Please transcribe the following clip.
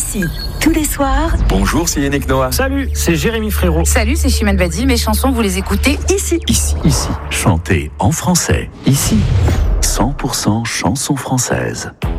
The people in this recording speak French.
Ici, tous les soirs. Bonjour, c'est Yannick Noah. Salut, c'est Jérémy Frérot. Salut, c'est Chimène Badi. Mes chansons, vous les écoutez Ici. Chantez en français. Ici, 100% chansons françaises.